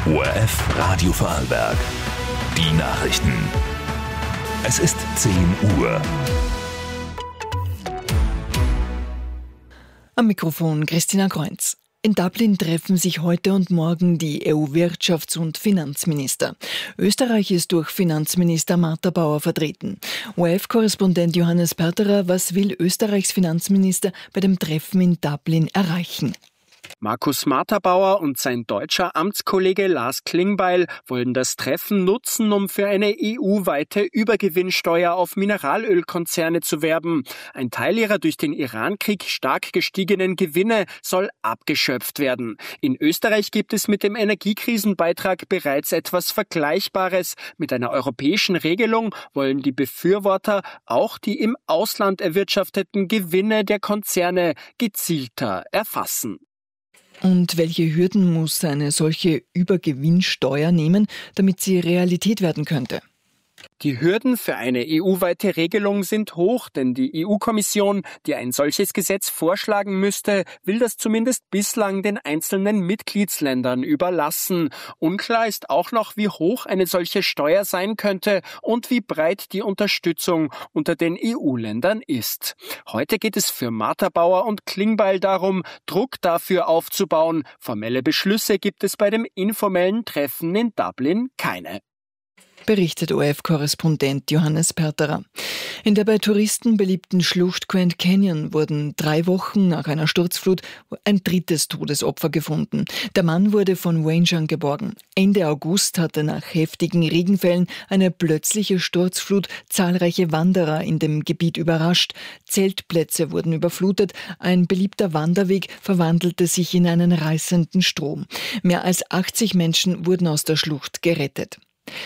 ORF Radio Vorarlberg. Die Nachrichten. Es ist 10 Uhr. Am Mikrofon Christina Kreunz. In Dublin treffen sich heute und morgen die EU-Wirtschafts- und Finanzminister. Österreich ist durch Finanzminister Martha Bauer vertreten. ORF-Korrespondent Johannes Perterer, was will Österreichs Finanzminister bei dem Treffen in Dublin erreichen? Markus Martha-Bauer und sein deutscher Amtskollege Lars Klingbeil wollen das Treffen nutzen, um für eine EU-weite Übergewinnsteuer auf Mineralölkonzerne zu werben. Ein Teil ihrer durch den Iran-Krieg stark gestiegenen Gewinne soll abgeschöpft werden. In Österreich gibt es mit dem Energiekrisenbeitrag bereits etwas Vergleichbares. Mit einer europäischen Regelung wollen die Befürworter auch die im Ausland erwirtschafteten Gewinne der Konzerne gezielter erfassen. Und welche Hürden muss eine solche Übergewinnsteuer nehmen, damit sie Realität werden könnte? Die Hürden für eine EU-weite Regelung sind hoch, denn die EU-Kommission, die ein solches Gesetz vorschlagen müsste, will das zumindest bislang den einzelnen Mitgliedsländern überlassen. Unklar ist auch noch, wie hoch eine solche Steuer sein könnte und wie breit die Unterstützung unter den EU-Ländern ist. Heute geht es für Martha Bauer und Klingbeil darum, Druck dafür aufzubauen. Formelle Beschlüsse gibt es bei dem informellen Treffen in Dublin keine. Berichtet ORF-Korrespondent Johannes Perterer. In der bei Touristen beliebten Schlucht Grand Canyon wurden 3 Wochen nach einer Sturzflut ein drittes Todesopfer gefunden. Der Mann wurde von Rangern geborgen. Ende August hatte nach heftigen Regenfällen eine plötzliche Sturzflut zahlreiche Wanderer in dem Gebiet überrascht. Zeltplätze wurden überflutet. Ein beliebter Wanderweg verwandelte sich in einen reißenden Strom. Mehr als 80 Menschen wurden aus der Schlucht gerettet.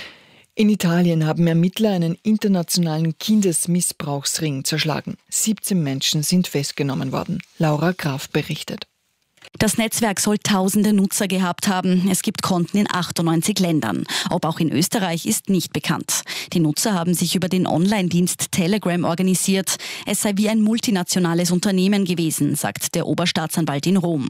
In Italien haben Ermittler einen internationalen Kindesmissbrauchsring zerschlagen. 17 Menschen sind festgenommen worden. Laura Graf berichtet. Das Netzwerk soll tausende Nutzer gehabt haben. Es gibt Konten in 98 Ländern. Ob auch in Österreich ist nicht bekannt. Die Nutzer haben sich über den Online-Dienst Telegram organisiert. Es sei wie ein multinationales Unternehmen gewesen, sagt der Oberstaatsanwalt in Rom.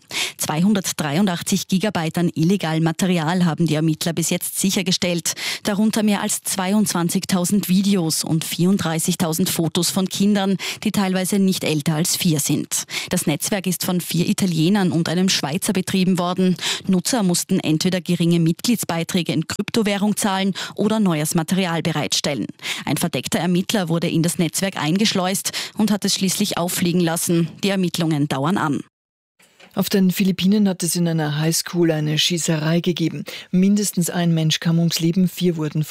283 Gigabyte an illegalem Material haben die Ermittler bis jetzt sichergestellt. Darunter mehr als 22.000 Videos und 34.000 Fotos von Kindern, die teilweise nicht älter als 4 sind. Das Netzwerk ist von 4 Italienern und einem Schweizer betrieben worden. Nutzer mussten entweder geringe Mitgliedsbeiträge in Kryptowährung zahlen oder neues Material bereitstellen. Ein verdeckter Ermittler wurde in das Netzwerk eingeschleust und hat es schließlich auffliegen lassen. Die Ermittlungen dauern an. Auf den Philippinen hat es in einer Highschool eine Schießerei gegeben. Mindestens ein Mensch kam ums Leben, 4 wurden